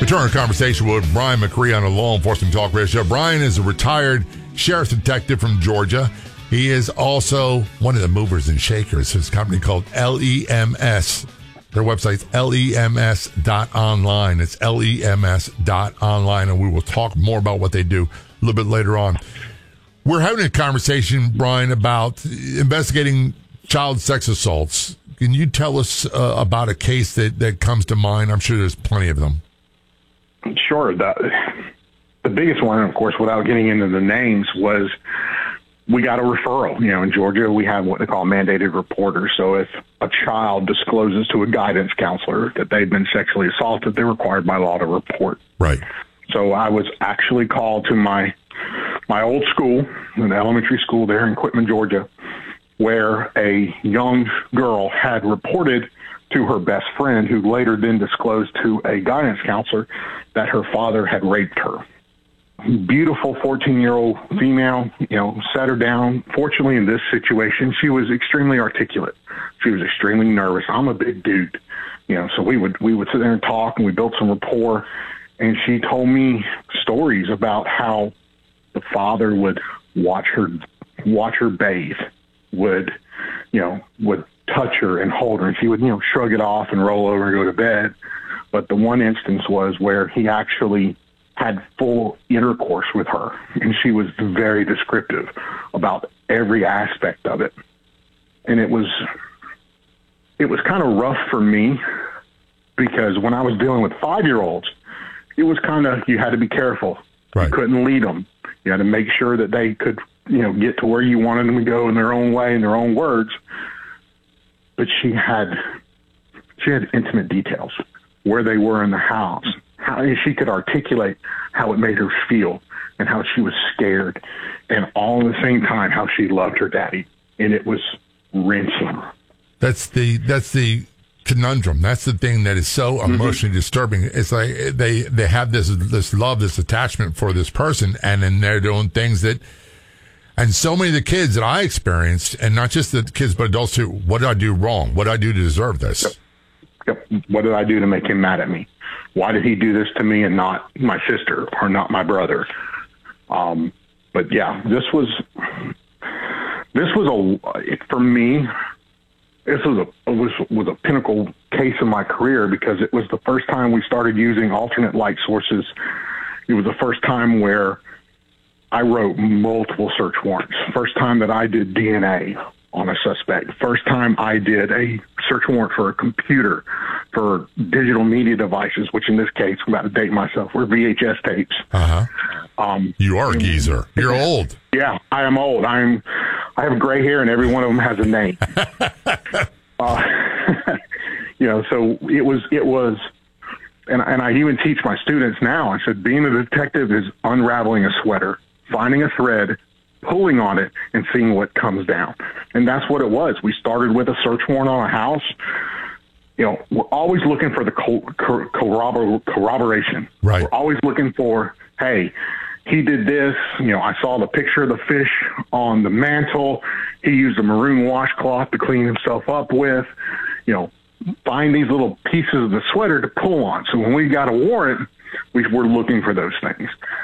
Return our conversation with Brian McCree on a Law Enforcement Talk Radio show. Brian is a retired sheriff's detective from Georgia. He is also one of the movers and shakers. His company called LEMS. Their website's lems.online. It's lems.online, and we will talk more about what they do a little bit later on. We're having a conversation, Brian, about investigating child sex assaults. Can you tell us about a case that comes to mind? I'm sure there's plenty of them. Sure. The biggest one, of course, without getting into the names, was we got a referral. In Georgia, we have what they call mandated reporters. So if a child discloses to a guidance counselor that they've been sexually assaulted, they're required by law to report. Right. So I was actually called to my old school, an elementary school there in Quitman, Georgia, where a young girl had reported to her best friend, who later then disclosed to a guidance counselor that her father had raped her. Beautiful 14-year-old female, sat her down. Fortunately, in this situation, she was extremely articulate. She was extremely nervous. I'm a big dude, so we would sit there and talk, and we built some rapport. And she told me stories about how the father would watch her bathe, would touch her and hold her, and she would, shrug it off and roll over and go to bed. But the one instance was where he actually had full intercourse with her, and she was very descriptive about every aspect of it. And it was kind of rough for me, because when I was dealing with 5-year-olds, it was kind of, you had to be careful. Right. You couldn't lead them. You had to make sure that they could, get to where you wanted them to go in their own way, in their own words. But she had intimate details, where they were in the house, how she could articulate how it made her feel and how she was scared, and all at the same time how she loved her daddy. And it was wrenching. That's the conundrum. That's the thing that is so emotionally disturbing. It's like they have this love, this attachment for this person, and then they're doing things that, and so many of the kids that I experienced, and not just the kids, but adults too, what did I do wrong? What did I do to deserve this? Yep. What did I do to make him mad at me? Why did he do this to me and not my sister or not my brother? But yeah, this was for me, this was a pinnacle case in my career, because it was the first time we started using alternate light sources. It was the first time where I wrote multiple search warrants. First time that I did DNA on a suspect. First time I did a search warrant for a computer, for digital media devices, which in this case, I'm about to date myself, were VHS tapes. You are a geezer. You're old. Yeah, I am old. I have gray hair, and every one of them has a name. So it was, and I even teach my students now. I said, being a detective is unraveling a sweater, finding a thread, pulling on it, and seeing what comes down. And that's what it was. We started with a search warrant on a house. We're always looking for the corroboration. Right. We're always looking for, hey, he did this. I saw the picture of the fish on the mantle. He used a maroon washcloth to clean himself up with. Find these little pieces of the sweater to pull on. So when we got a warrant, we were looking for those things.